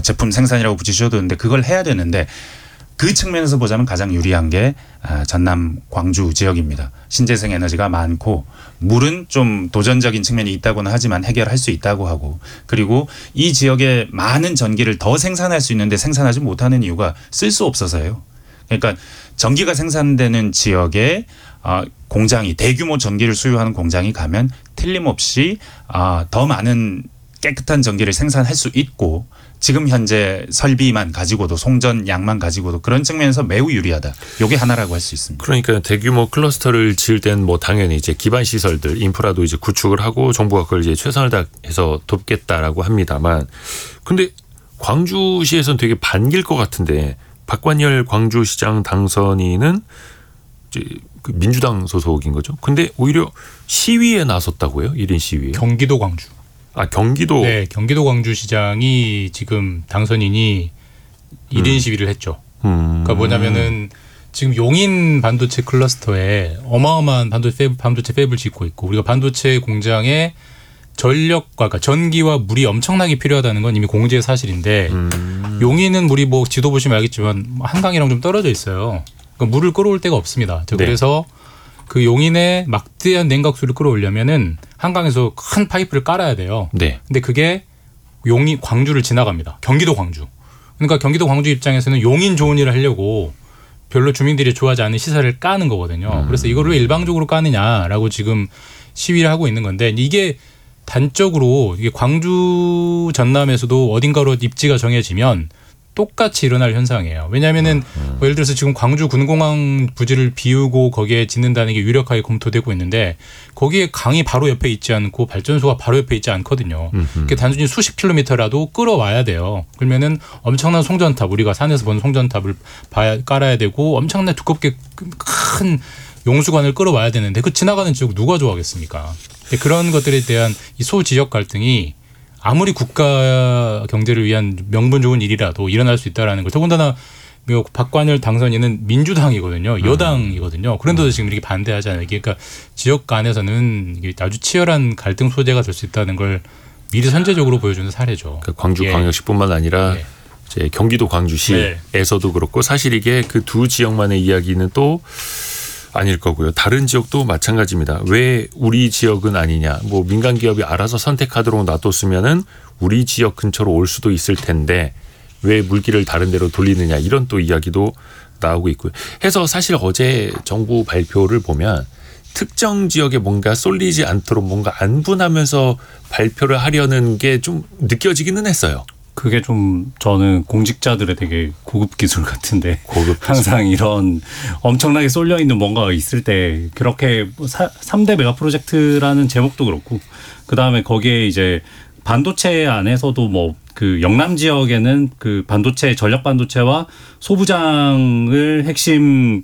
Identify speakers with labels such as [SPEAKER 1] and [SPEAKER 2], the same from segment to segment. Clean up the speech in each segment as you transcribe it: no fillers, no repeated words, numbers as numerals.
[SPEAKER 1] 제품 생산이라고 붙이셔도 되는데 그걸 해야 되는데 그 측면에서 보자면 가장 유리한 게 전남 광주 지역입니다. 신재생 에너지가 많고 물은 좀 도전적인 측면이 있다고는 하지만 해결할 수 있다고 하고 그리고 이 지역에 많은 전기를 더 생산할 수 있는데 생산하지 못하는 이유가 쓸 수 없어서요. 그러니까 전기가 생산되는 지역에 공장이 대규모 전기를 수요하는 공장이 가면 틀림없이 더 많은 깨끗한 전기를 생산할 수 있고 지금 현재 설비만 가지고도 송전량만 가지고도 그런 측면에서 매우 유리하다. 이게 하나라고 할 수 있습니다.
[SPEAKER 2] 그러니까 대규모 클러스터를 지을 때는 뭐 당연히 이제 기반 시설들 인프라도 이제 구축을 하고 정부가 그걸 이제 최선을 다해서 돕겠다라고 합니다만 근데 광주시에서는 되게 반길 것 같은데 박관열 광주시장 당선인은 이제 그 민주당 소속인 거죠. 근데 오히려 시위에 나섰다고요? 1인 시위에.
[SPEAKER 3] 경기도 광주.
[SPEAKER 2] 경기도.
[SPEAKER 3] 네, 경기도 광주시장이 지금 당선인이 1인 시위를 했죠. 그러니까 뭐냐면은 지금 용인 반도체 클러스터에 어마어마한 반도체 팹을 짓고 있고 우리가 반도체 공장에 전력과 그러니까 전기와 물이 엄청나게 필요하다는 건 이미 공지의 사실인데 용인은 물이 뭐 지도 보시면 알겠지만 한강이랑 좀 떨어져 있어요. 그러니까 물을 끌어올 데가 없습니다. 그래서 그 용인에 막대한 냉각수를 끌어오려면은 한강에서 큰 파이프를 깔아야 돼요.
[SPEAKER 2] 네.
[SPEAKER 3] 근데 그게 용인 광주를 지나갑니다. 경기도 광주. 그러니까 경기도 광주 입장에서는 용인 좋은 일을 하려고 별로 주민들이 좋아하지 않는 시설을 까는 거거든요. 그래서 이거를 왜 일방적으로 까느냐라고 지금 시위를 하고 있는 건데 이게 단적으로 이게 광주 전남에서도 어딘가로 입지가 정해지면 똑같이 일어날 현상이에요. 왜냐하면은 뭐 예를 들어서 지금 광주 군공항 부지를 비우고 거기에 짓는다는 게 유력하게 검토되고 있는데 거기에 강이 바로 옆에 있지 않고 발전소가 바로 옆에 있지 않거든요. 그게 단순히 수십 킬로미터라도 끌어와야 돼요. 그러면은 엄청난 송전탑 우리가 산에서 본 송전탑을 깔아야 되고 엄청나게 두껍게 큰 용수관을 끌어와야 되는데 그 지나가는 지역 누가 좋아하겠습니까? 그런 것들에 대한 이 소지역 갈등이 아무리 국가 경제를 위한 명분 좋은 일이라도 일어날 수 있다라는 걸 더군다나 박관열 당선인은 민주당이거든요. 여당이거든요. 그런데도 지금 이렇게 반대하잖아요. 그러니까 지역 간에서는 이게 아주 치열한 갈등 소재가 될 수 있다는 걸 미리 선제적으로 보여주는 사례죠.
[SPEAKER 2] 그러니까 광주광역시뿐만 아니라 이제 경기도 광주시에서도 그렇고 사실 이게 그 두 지역만의 이야기는 또 아닐 거고요. 다른 지역도 마찬가지입니다. 왜 우리 지역은 아니냐. 뭐 민간 기업이 알아서 선택하도록 놔뒀으면은 우리 지역 근처로 올 수도 있을 텐데 왜 물길을 다른 데로 돌리느냐 이런 또 이야기도 나오고 있고요. 해서 사실 어제 정부 발표를 보면 특정 지역에 뭔가 쏠리지 않도록 뭔가 안분하면서 발표를 하려는 게 좀 느껴지기는 했어요.
[SPEAKER 4] 그게 좀 저는 공직자들의 되게 고급 기술 같은데 항상 이런 엄청나게 쏠려 있는 뭔가가 있을 때 그렇게 3대 메가 프로젝트라는 제목도 그렇고 그다음에 거기에 이제 반도체 안에서도 뭐 그 영남 지역에는 그 반도체 전력 반도체와 소부장을 핵심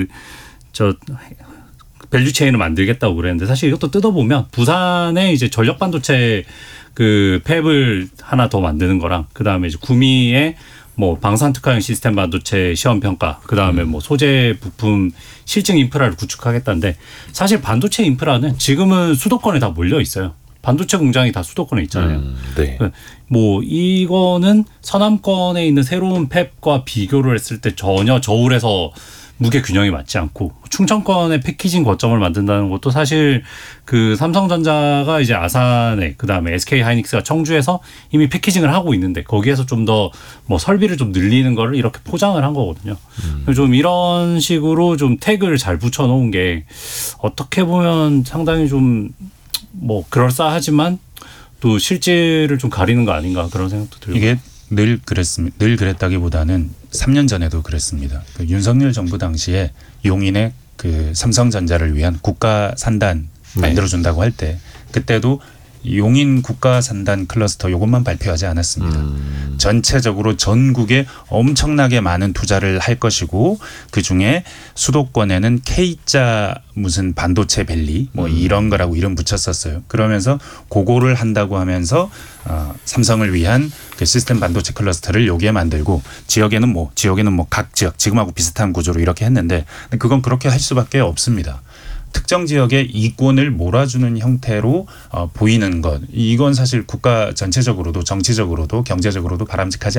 [SPEAKER 4] 밸류 체인을 만들겠다고 그랬는데 사실 이것도 뜯어보면 부산에 이제 전력 반도체 그 팹을 하나 더 만드는 거랑 그다음에 이제 구미에 뭐 방산 특화형 시스템 반도체 시험 평가 그다음에 뭐 소재 부품 실증 인프라를 구축하겠다는데 사실 반도체 인프라는 지금은 수도권에 다 몰려 있어요. 반도체 공장이 다 수도권에 있잖아요.
[SPEAKER 2] 네.
[SPEAKER 4] 뭐 이거는 서남권에 있는 새로운 팹과 비교를 했을 때 전혀 저울에서 무게 균형이 맞지 않고 충청권의 패키징 거점을 만든다는 것도 사실 그 삼성전자가 이제 아산에 그다음에 SK 하이닉스가 청주에서 이미 패키징을 하고 있는데 거기에서 좀 더 뭐 설비를 좀 늘리는 거를 이렇게 포장을 한 거거든요. 좀 이런 식으로 좀 태그를 잘 붙여 놓은 게 어떻게 보면 상당히 좀 뭐 그럴싸하지만 또 실질을 좀 가리는 거 아닌가 그런 생각도 들고.
[SPEAKER 1] 이게 늘 그랬습니다. 늘 그랬다기보다는 3년 전에도 그랬습니다. 그 윤석열 정부 당시에 용인에 그 삼성전자를 위한 국가 산단 만들어준다고 할 때 그때도 용인 국가 산단 클러스터 이것만 발표하지 않았습니다. 전체적으로 전국에 엄청나게 많은 투자를 할 것이고 그중에 수도권에는 K자 무슨 반도체 밸리 뭐 이런 거라고 이름 붙였었어요. 그러면서 그거를 한다고 하면서 삼성을 위한 그 시스템 반도체 클러스터를 여기에 만들고 지역에는 뭐 각 지역 지금하고 비슷한 구조로 이렇게 했는데 그건 그렇게 할 수밖에 없습니다. 특정 지역의 이권을 몰아주는 형태로 보이는 것 이건 사실 국가 전체적으로도 정치적으로도 경제적으로도 바람직하지